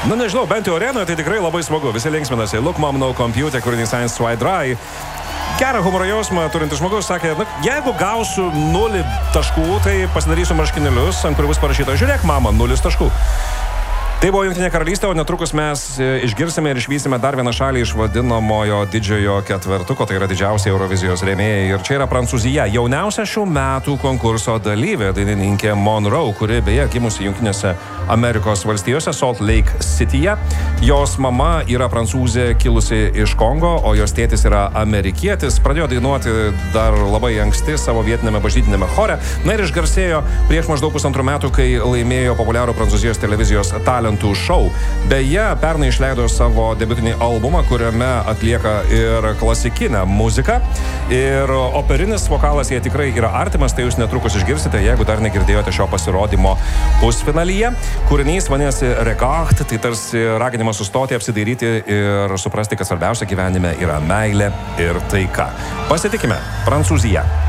Na, nežinau, bent jau arenoje tai tikrai labai smagu. Visi linksminasi. Look, mom, no computer, kūrinys Science Try Dry. Gerą humoro jausmą turintis žmogus sakė, jeigu gausiu 0 taškų, tai pasidarysiu marškinėlius, ant kurių bus parašyta, žiūrėk, mama, 0 taškų. Tai buvo Jungtinė karalystė, o netrukus mes išgirsime ir išvysime dar vieną šalį iš vadinamojo didžiojo ketvertuko, tai yra didžiausia Eurovizijos rėmėjai. Ir čia yra Prancūzija, jauniausia šių metų konkurso dalyvė, dainininkė Monroe, kuri beje gimusi Jungtinėse Amerikos valstijose, Salt Lake Cityje. Jos mama yra prancūzė kilusi iš Kongo, o jos tėtis yra amerikietis. Pradėjo dainuoti dar labai anksti savo vietinėme bažnytiniame chore. Na ir išgarsėjo prieš maždaug 1,5 metų, kai laimėjo populiarų Prancūzijos televizijos talentų šou. Beje, pernai išleido savo debiutinį albumą, kuriame atlieka ir klasikinę muziką. Ir operinis vokalas jai tikrai yra artimas, tai jūs netrukus išgirsite, jeigu dar negirdėjote šio pasirodymo pusfinalyje. Kūrinys vadinasi Regard, tai tarsi raginimas sustoti, apsidairyti ir suprasti, kad svarbiausia gyvenime yra meilė ir taika. Pasitikime, Prancūzija.